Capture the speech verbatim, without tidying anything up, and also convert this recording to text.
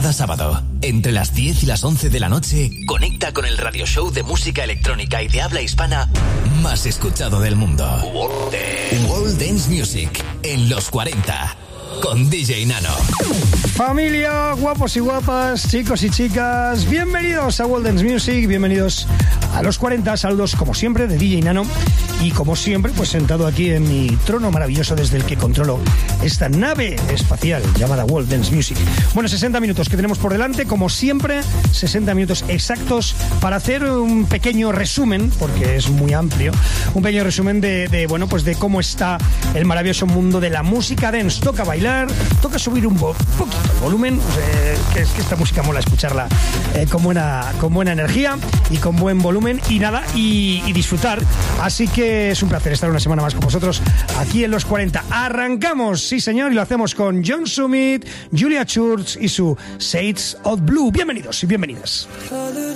Cada sábado, entre las diez y las once de la noche, conecta con el radio show de música electrónica y de habla hispana más escuchado del mundo. World Dance, World Dance Music, en los cuarenta, con D J Nano. Familia, guapos y guapas, chicos y chicas, bienvenidos a World Dance Music, bienvenidos a los cuarenta, saludos como siempre de D J Nano. Y como siempre, pues sentado aquí en mi trono maravilloso desde el que controlo esta nave espacial llamada World Dance Music. Bueno, sesenta minutos que tenemos por delante, como siempre, sesenta minutos exactos para hacer un pequeño resumen, porque es muy amplio, un pequeño resumen de, de bueno, pues de cómo está el maravilloso mundo de la música dance. Toca bailar, toca subir un bo- poquito el volumen, eh, que es que esta música mola escucharla eh, con buena, con buena energía y con buen volumen y nada, y, y disfrutar. Así que es un placer estar una semana más con vosotros aquí en los cuarenta. Arrancamos, sí señor, y lo hacemos con John Summit, Julia Church y su Shades of Blue. Bienvenidos y bienvenidas.